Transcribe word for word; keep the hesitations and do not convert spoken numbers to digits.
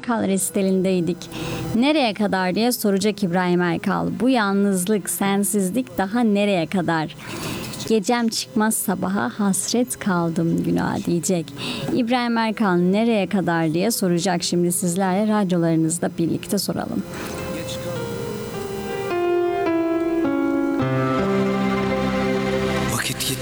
Erkal resitalindeydik. Nereye kadar diye soracak İbrahim Erkal. Bu yalnızlık, sensizlik daha nereye kadar? Gecem çıkmaz sabaha hasret kaldım günaha diyecek. İbrahim Erkal nereye kadar diye soracak şimdi sizlerle radyolarınızda birlikte soralım. Vakit gitti.